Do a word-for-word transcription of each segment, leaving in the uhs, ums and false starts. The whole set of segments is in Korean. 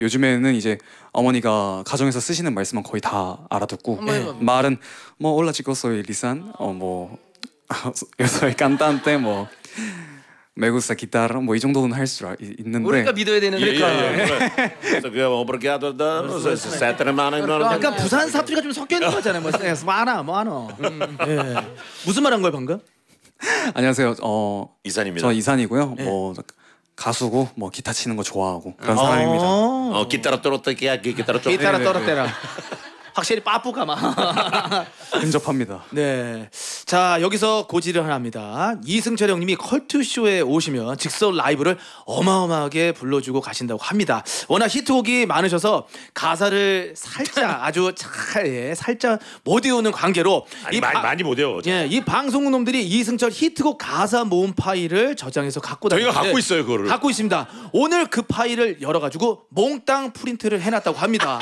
요즘에는 이제 어머니가 가정에서 쓰시는 말씀은 거의 다 알아듣고 네. 말은 뭐 올라 찍었어요 리산 어뭐 요소의 깐딴때 뭐 메구사 기타라 뭐 이 정도는 할 수 있는데 우리가 믿어야 되는 그러니까 약간 부산 사투리가 좀 섞여 있는 거잖아요. 뭐 많아 뭐하노. 음. 예. 무슨 말 한 거예요 방금? 안녕하세요. 어 이산입니다. 저 이산이고요. 네. 뭐 가수고 뭐 기타 치는 거 좋아하고 그런 사람입니다. 어 기타로 떨어뜨기야 기타로 좀 기타로 떨어뜨라. 확실히 빠뿌가마. 근접합니다. 네. 자 여기서 고지를 하나 합니다. 이승철 형님이 컬투쇼에 오시면 즉석 라이브를 어마어마하게 불러주고 가신다고 합니다. 워낙 히트곡이 많으셔서 가사를 살짝 아주 잘 예, 살짝 못 외우는 관계로 아니, 이 많이, 바, 많이 못 외워. 예, 이 방송국 놈들이 이승철 히트곡 가사 모음 파일을 저장해서 갖고 저희가 다니는데 갖고 있어요 그거를. 갖고 있습니다. 오늘 그 파일을 열어가지고 몽땅 프린트를 해놨다고 합니다.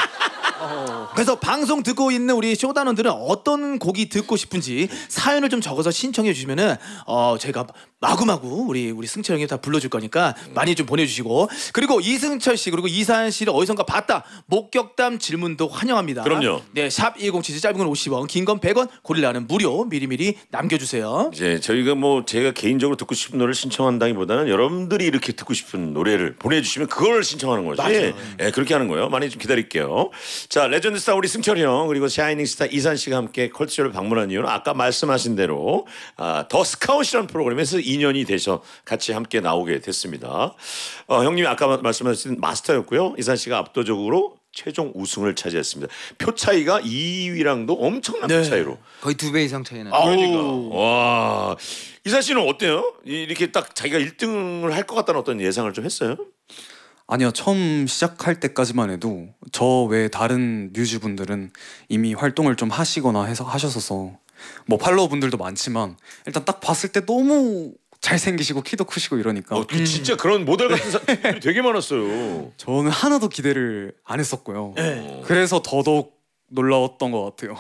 어. 그래서 방송 듣고 있는 우리 쇼단원들은 어떤 곡이 듣고 싶은지 사연을 좀 적어서 신청해 주시면은 어 제가 마구마구 우리 우리 승철 형이 다 불러줄 거니까 많이 좀 보내주시고 그리고 이승철 씨 그리고 이사연 씨를 어디선가 봤다 목격담 질문도 환영합니다. 그럼요. 네, 샵 일공칠칠 짧은 건 오십 원, 긴 건 백 원, 고릴라는 무료 미리미리 남겨주세요. 이제 저희가 뭐 제가 개인적으로 듣고 싶은 노래를 신청한다기보다는 여러분들이 이렇게 듣고 싶은 노래를 보내주시면 그걸 신청하는 거지. 맞아요. 예, 그렇게 하는 거예요. 많이 좀 기다릴게요. 자, 레전드 스타 우리 승철이 형 그리고 샤이닝 스타 이산 씨가 함께 컬투쇼를 방문한 이유는 아까 말씀하신 대로 아, 더 스카웃이라는 프로그램에서 인연이 돼서 같이 함께 나오게 됐습니다. 어, 형님이 아까 말씀하신 마스터였고요. 이산 씨가 압도적으로 최종 우승을 차지했습니다. 표 차이가 이 위랑도 엄청난 네. 표 차이로 거의 두 배 이상 차이 나요. 그러니까 와 이산 씨는 어때요? 이렇게 딱 자기가 일 등을 할 것 같다는 어떤 예상을 좀 했어요? 아니요. 처음 시작할 때까지만 해도 저 외 다른 뮤즈분들은 이미 활동을 좀 하시거나 해서 하셨어서 뭐 팔로워 분들도 많지만 일단 딱 봤을 때 너무 잘생기시고 키도 크시고 이러니까 어, 그 진짜 그런 모델 같은 사람들이 되게 많았어요. 저는 하나도 기대를 안 했었고요. 네. 그래서 더더욱 놀라웠던 것 같아요.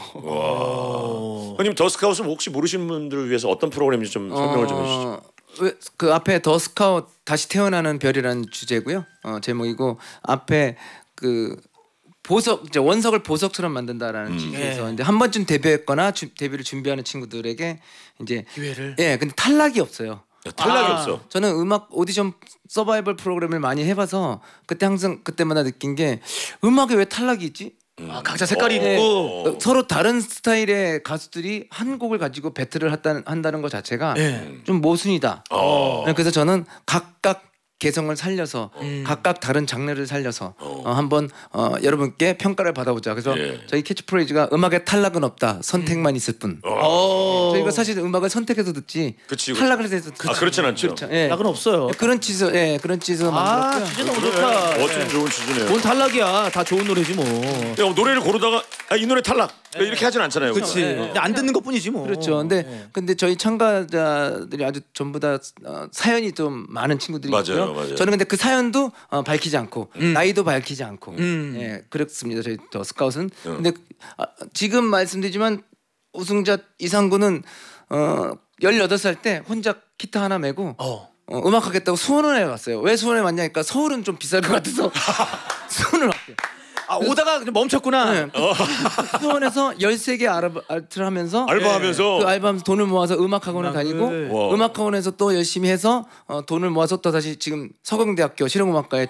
와. 형님 더 스카웃은 혹시 모르시는 분들을 위해서 어떤 프로그램인지 좀 설명을 좀 해주시죠. 왜, 그 앞에 더 스카웃 다시 태어나는 별이라는 주제고요. 어, 제목이고 앞에 그 보석 이제 원석을 보석처럼 만든다라는 음. 취지에서 예. 이제 한 번쯤 데뷔했거나 주, 데뷔를 준비하는 친구들에게 이제 기회를 예, 근데 탈락이 없어요. 야, 탈락이 아. 없어. 저는 음악 오디션 서바이벌 프로그램을 많이 해봐서 그때 항상 그때마다 느낀 게 음악에 왜 탈락이 있지? 아, 각자 색깔이 어. 있고 어, 서로 다른 스타일의 가수들이 한 곡을 가지고 배틀을 한다는, 한다는 것 자체가 예. 좀 모순이다. 어. 그래서 저는 각각 개성을 살려서 음. 각각 다른 장르를 살려서 어, 한번 어, 여러분께 평가를 받아보자. 그래서 예. 저희 캐치프레이즈가 음악에 탈락은 없다. 선택만 있을 뿐. 어. 저희가 사실 음악을 선택해서 듣지 그치, 그치. 탈락을 해서 듣지. 아 그렇진 않죠. 그렇죠. 예. 낙은 없어요. 그런 취소, 예, 그런 취소 아, 만들었고요. 주제 너무 그래. 좋다. 어쩜 예. 좋은 취지네요. 뭔 탈락이야. 다 좋은 노래지 뭐. 야, 노래를 고르다가 아, 이 노래 탈락 이렇게 하진 않잖아요. 그렇지. 그죠? 근데 안 듣는 것뿐이지 뭐. 그렇죠. 근데 예. 근데 저희 참가자들이 아주 전부 다 어, 사연이 좀 많은 친구들이 맞아요, 있고요. 맞아요. 저는 근데 그 사연도 어, 밝히지 않고 나이도 밝히지 않고 음. 예, 그렇습니다. 저희 더 스카웃은. 근데 아, 지금 말씀드리지만 우승자 이상구는 어, 열여덟 살 때 혼자 기타 하나 메고 어. 어, 음악 하겠다고 수원에 갔어요. 왜 수원에 왔냐니까 서울은 좀 비쌀 것 같아서 수원을 왔대요. 아, 오다가 그냥 멈췄구나. 네. 수원에서 열세 개 아르바이트를 하면서 알바하면서 그 알바하면서 돈을 모아서 음악 학원을 음악을. 다니고 와. 음악 학원에서 또 열심히 해서 어, 돈을 모아서 또 다시 지금 서강대학교 실용음악과에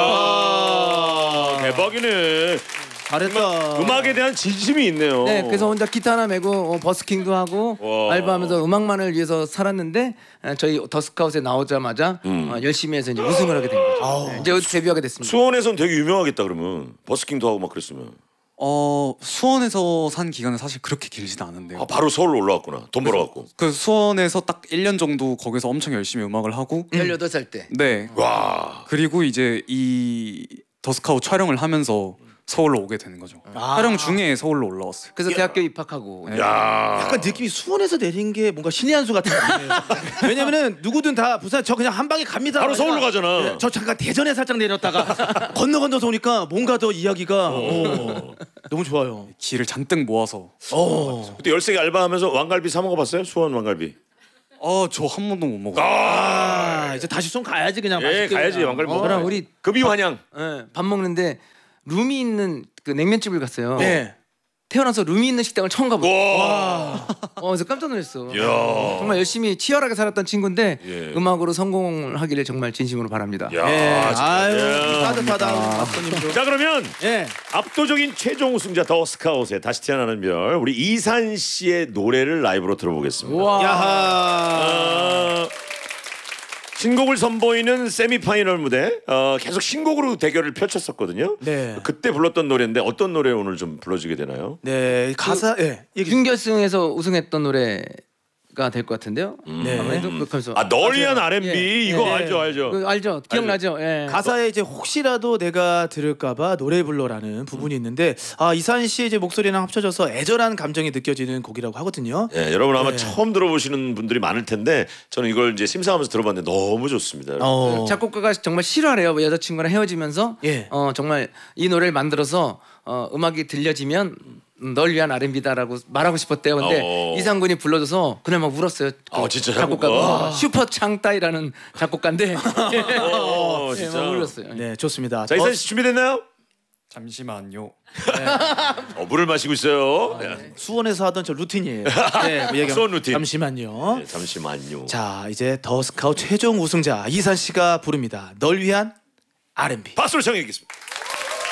이야 대박이네. 잘했다. 음악에 대한 진심이 있네요. 네, 그래서 혼자 기타 하나 메고 어, 버스킹도 하고 와. 알바하면서 음악만을 위해서 살았는데 에, 저희 더 스카웃에 나오자마자 음. 어, 열심히 해서 이제 우승을 하게 된 거죠. 네, 이제 데뷔하게 됐습니다. 수원에선 되게 유명하겠다 그러면 버스킹도 하고 막 그랬으면. 어 수원에서 산 기간은 사실 그렇게 길지도 않은데요. 아 바로 서울로 올라왔구나. 돈 벌어갖고. 그 수원에서 딱 일 년 정도 거기서 엄청 열심히 음악을 하고 열여덟 살 때. 네. 와. 그리고 이제 이 더스카웃 촬영을 하면서 서울로 오게 되는 거죠. 아. 촬영 중에 서울로 올라왔어요. 그래서 대학교 입학하고 네. 야. 약간 느낌이 수원에서 내린 게 뭔가 신의 한 수 같은 느낌이에요. 왜냐면은 누구든 다 부산 저 그냥 한 방에 갑니다. 바로 서울로 그러니까 가잖아. 네, 저 잠깐 대전에 살짝 내렸다가 건너 건너서 오니까 뭔가 더 이야기가 어, 너무 좋아요. 길을 잔뜩 모아서 어. 그때 열세 개 알바하면서 왕갈비 사 먹어봤어요? 수원 왕갈비. 아, 저 한 번도 못 먹어요. 아, 이제 다시 손 가야지 그냥 예, 맛있게. 가야지 그냥. 왕갈 어. 먹어. 저랑 우리 급이환양. 예, 밥 먹는데 룸이 있는 그 냉면집을 갔어요. 네. 태어나서 룸이 있는 식당을 처음 가봤어. 와. 어, 그래서 깜짝 놀랐어. 야. 정말 열심히 치열하게 살았던 친구인데 예. 음악으로 성공을 하기를 정말 진심으로 바랍니다. 야. 예. 진짜. 아유, 야. 따뜻하다 우리 박사님도. 자 그러면 예. 압도적인 최종 우승자 더 스카웃의 다시 태어나는 별 우리 이산 씨의 노래를 라이브로 들어보겠습니다. 우와. 야하. 아, 신곡을 선보이는 세미파이널 무대 어, 계속 신곡으로 대결을 펼쳤었거든요. 네. 그때 불렀던 노래인데 어떤 노래 오늘 좀 불러주게 되나요? 네, 가사 예. 얘기 준결승에서 우승했던 노래가 될 것 같은데요. 네. 아무래도 그래서 아 널 위한 알앤비 예. 이거 예. 알죠 알죠. 그 알죠? 기억나죠? 예. 가사에 이제 혹시라도 내가 들을까봐 노래 불러라는 부분이 있는데 아 이산 씨의 이제 목소리랑 합쳐져서 애절한 감정이 느껴지는 곡이라고 하거든요. 예, 여러분 아마 네. 처음 들어보시는 분들이 많을 텐데 저는 이걸 이제 심사하면서 들어봤는데 너무 좋습니다. 어. 작곡가가 정말 싫어하래요. 여자친구랑 헤어지면서 예. 어 정말 이 노래를 만들어서 어 음악이 들려지면 음, 널 위한 알앤비다라고 말하고 싶었대요. 근데 어. 이상군이 불러줘서 그날 막 울었어요. 아, 진짜 작곡가가 작곡가? 슈퍼 창따이라는 작곡가인데 어, 예, 진짜. 막 울었어요. 네, 좋습니다. 자 이산 씨 준비됐나요? 잠시만요. 어, 물을 마시고 있어요. 네. 어, 수원에서 하던 저 루틴이에요. 네, 뭐 얘기하면- 수원 루틴. 잠시만요. 네, 잠시만요. 자, 이제 더 스카우트 최종 우승자 이산 씨가 부릅니다. 널 위한 알앤비. 박수를 청해 주겠습니다.